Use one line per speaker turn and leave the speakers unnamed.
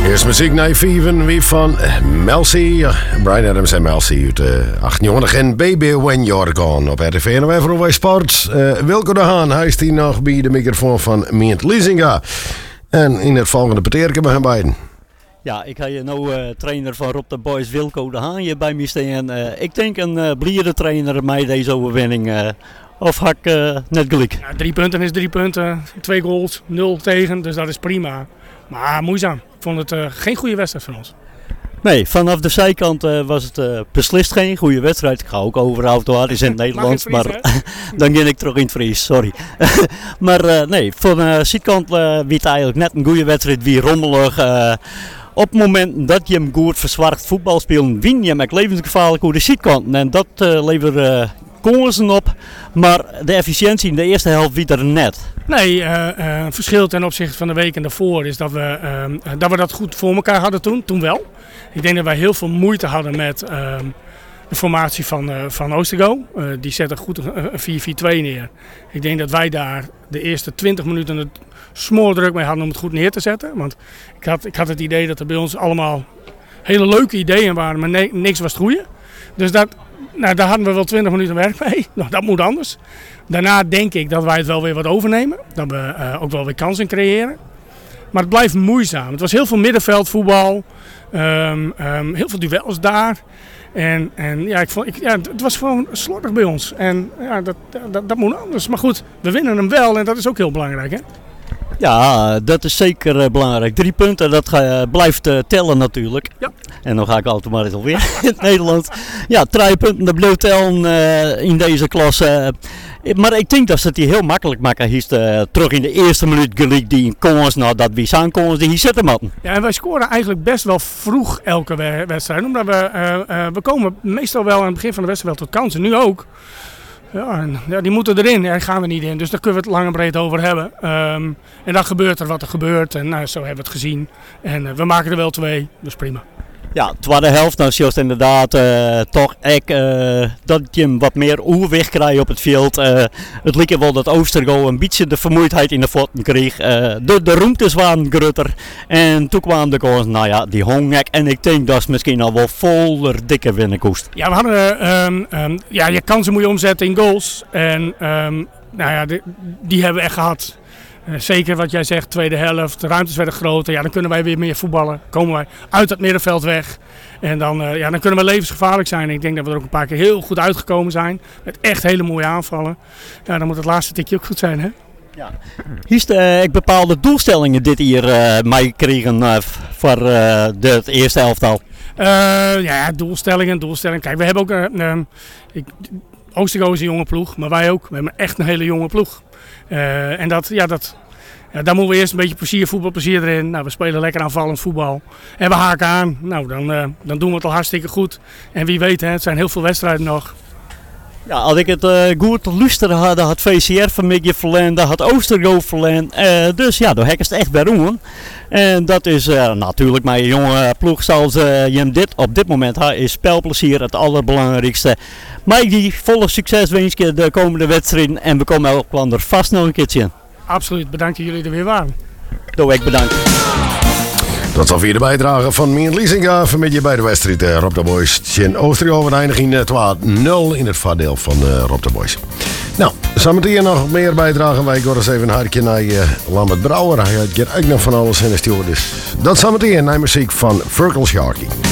Eerst muziek naar Feven, wie van Melcy, Bryan Adams en Melcy uit 1890 en Baby When You're Gone op RTV en bij Sport. Wilco de Haan, hij is hier nog bij de microfoon van Meent Liesinga. En in het volgende peteerke bij hem beiden.
Ja, ik ga je nou trainer van Rob de Boys Wilco de Haan hier bij me staan. Ik denk een blierde trainer mij deze overwinning. Of had ik net gelijk?
Ja, 3 punten is 3 punten, 2 goals, 0 tegen, dus dat is prima. Maar moeizaam. Ik vond het geen goede wedstrijd van ons.
Nee, vanaf de zijkant was het beslist geen goede wedstrijd. Ik ga ook overal door, het is in het Nederlands, maar dan ga ik terug in het Fries, sorry. Maar nee, van de zijkant wie het eigenlijk net een goede wedstrijd, wie rommelig. Op het moment dat je hem goed verzwart voetbal speelt, win je hem echt levensgevaarlijk over de zijkant. En dat levert kansen op, maar de efficiëntie in de eerste helft wie er net.
Nee, verschil ten opzichte van de weken daarvoor is dat we dat goed voor elkaar hadden toen wel. Ik denk dat wij heel veel moeite hadden met de formatie van Oostergo. Die zette goed een 4-4-2 neer. Ik denk dat wij daar de eerste 20 minuten het smoordruk mee hadden om het goed neer te zetten. Want ik had het idee dat er bij ons allemaal hele leuke ideeën waren, maar niks was het goede. Dus daar hadden we wel 20 minuten werk mee. Nou, dat moet anders. Daarna denk ik dat wij het wel weer wat overnemen. Dat we ook wel weer kansen creëren. Maar het blijft moeizaam. Het was heel veel middenveldvoetbal. Heel veel duels daar. En ja, het was gewoon slordig bij ons. En ja, dat moet anders. Maar goed, we winnen hem wel en dat is ook heel belangrijk, hè?
Ja, dat is zeker belangrijk. 3 punten, dat blijft tellen natuurlijk. Ja. En dan ga ik automatisch alweer in het Nederlands. Ja, 3 punten, dat blijft tellen in deze klasse. Maar ik denk dat ze het hier heel makkelijk maken. Hier is terug in de eerste minuut gelijk die kans, nou dat wie zijn kans die hier zitten man.
Ja, en wij scoren eigenlijk best wel vroeg elke wedstrijd. Omdat we komen meestal wel aan het begin van de wedstrijd wel tot kansen. Nu ook. Ja, die moeten erin. Daar gaan we niet in. Dus daar kunnen we het lang en breed over hebben. En dan gebeurt er wat er gebeurt. En zo hebben we het gezien. En we maken er wel 2. Dus prima.
Ja, tweede helft. Nou, zoals inderdaad toch dat je hem wat meer oerweg krijgt op het veld. Het leek wel dat Oostergo een beetje de vermoeidheid in de voeten kreeg. De ruimtes waren groter. En toen kwam de kans, nou ja, die hongek. En ik denk dat is misschien al wel voller dikke winnenkoest.
Ja, we hadden, je kansen moet je omzetten in goals. En die hebben we echt gehad. Zeker wat jij zegt, tweede helft, de ruimtes werden groter. Ja, dan kunnen wij weer meer voetballen. Komen wij uit het middenveld weg. En dan kunnen we levensgevaarlijk zijn. Ik denk dat we er ook een paar keer heel goed uitgekomen zijn. Met echt hele mooie aanvallen. Ja, dan moet het laatste tikje ook goed zijn, hè? Ja.
Hier ik bepaalde doelstellingen dit hier mij kregen voor het eerste elftal.
Doelstellingen. Kijk, we hebben ook... Oostergo is een jonge ploeg, maar wij ook. We hebben echt een hele jonge ploeg. En daar moeten we eerst een beetje voetbalplezier erin. Nou, we spelen lekker aanvallend voetbal. En we haken aan. Nou, dan doen we het al hartstikke goed. En wie weet, het zijn heel veel wedstrijden nog.
Ja, als ik het goed luisteren had VCR van mij verlend, dat had Oostergo verlend. Dus ja, daar heb ik het echt bij doen. En dat is natuurlijk mijn jonge ploeg zoals je dit op dit moment had, is spelplezier het allerbelangrijkste. Maar die volle succes wens ik de komende wedstrijden en we komen elkaar er vast nog een keertje in.
Absoluut, bedankt dat jullie er weer waren.
Doe ik bedankt.
Dat zal via de bijdrage van Meent Liesinga vanmiddag bij de wedstrijd Rob de Boys. Tjen Oostergo we eindigen in 12-0 in het voordeel van Rob de Boys. Nou, zometeen nog meer bijdragen. Wij gaan eens even een hartje naar Lambert Brouwer. Hij gaat ook nog van alles in de stuur. Dus dat zometeen naar muziek van Virgil Sharkey.